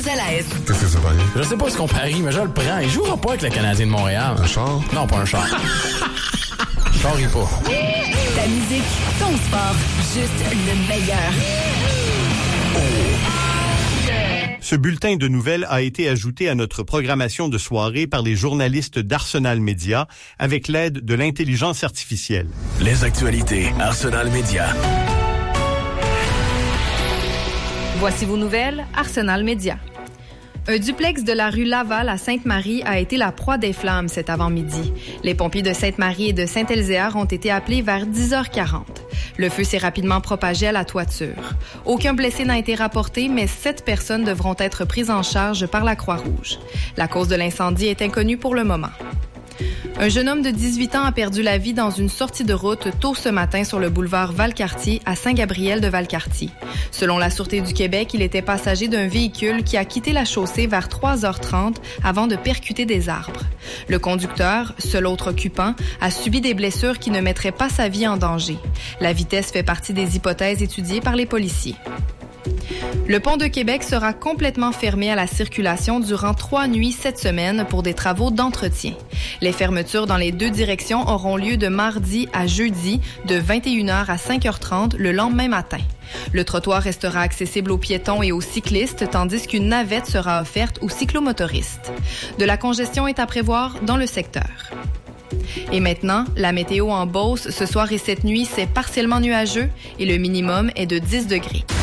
Gonzalez. Qu'est-ce que ça parie? Je sais pas ce qu'on parie, mais je le prends. Il jouera pas avec le Canadien de Montréal. Un char? Non, pas un char. Char, il pas. Ta musique, ton sport, juste le meilleur. Ce bulletin de nouvelles a été ajouté à notre programmation de soirée par les journalistes d'Arsenal Média avec l'aide de l'intelligence artificielle. Les actualités Arsenal Média. Voici vos nouvelles, Arsenal Média. Un duplex de la rue Laval à Sainte-Marie a été la proie des flammes cet avant-midi. Les pompiers de Sainte-Marie et de Saint-Elzéar ont été appelés vers 10h40. Le feu s'est rapidement propagé à la toiture. Aucun blessé n'a été rapporté, mais 7 personnes devront être prises en charge par la Croix-Rouge. La cause de l'incendie est inconnue pour le moment. Un jeune homme de 18 ans a perdu la vie dans une sortie de route tôt ce matin sur le boulevard Valcartier à Saint-Gabriel-de-Valcartier. Selon la Sûreté du Québec, il était passager d'un véhicule qui a quitté la chaussée vers 3h30 avant de percuter des arbres. Le conducteur, seul autre occupant, a subi des blessures qui ne mettraient pas sa vie en danger. La vitesse fait partie des hypothèses étudiées par les policiers. Le pont de Québec sera complètement fermé à la circulation durant 3 nuits cette semaine pour des travaux d'entretien. Les fermetures dans les 2 directions auront lieu de mardi à jeudi de 21h à 5h30 le lendemain matin. Le trottoir restera accessible aux piétons et aux cyclistes, tandis qu'une navette sera offerte aux cyclomotoristes. De la congestion est à prévoir dans le secteur. Et maintenant, la météo en Beauce, ce soir et cette nuit, c'est partiellement nuageux et le minimum est de 10 degrés.